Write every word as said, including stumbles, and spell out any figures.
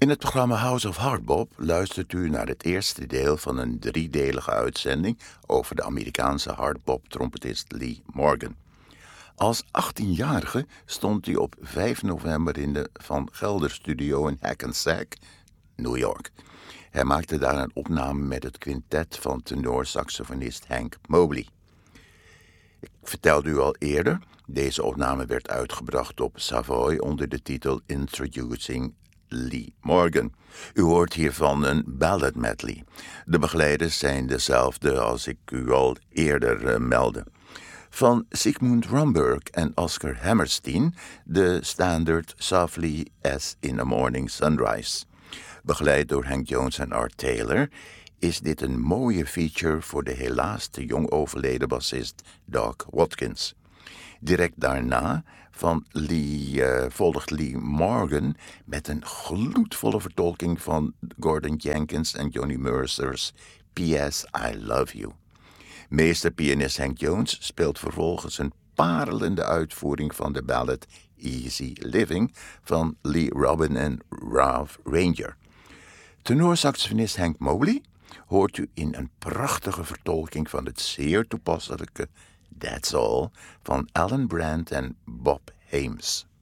In het programma House of Hardbop luistert u naar het eerste deel van een driedelige uitzending over de Amerikaanse hardbop-trompetist Lee Morgan. Als achttienjarige stond hij op vijf november in de Van Gelder Studio in Hackensack, New York. Hij maakte daar een opname met het quintet van tenorsaxofonist Hank Mobley. Ik vertelde u al eerder, deze opname werd uitgebracht op Savoy onder de titel Introducing Lee Morgan. U hoort hiervan een ballad medley. De begeleiders zijn dezelfde als ik u al eerder uh, meldde. Van Sigmund Romberg en Oscar Hammerstein de standaard Softly as in a Morning Sunrise. Begeleid door Hank Jones en Art Taylor is dit een mooie feature voor de helaas te jong overleden bassist Doc Watkins. Direct daarna van Lee, uh, volgt Lee Morgan met een gloedvolle vertolking van Gordon Jenkins en Johnny Mercer's P S I Love You. Meesterpianist Hank Jones speelt vervolgens een parelende uitvoering van de ballad Easy Living van Lee Robin en Ralph Ranger. Tenorsaxofonist Hank Mobley hoort u in een prachtige vertolking van het zeer toepasselijke That's All van Alan Brand en Bob Hames.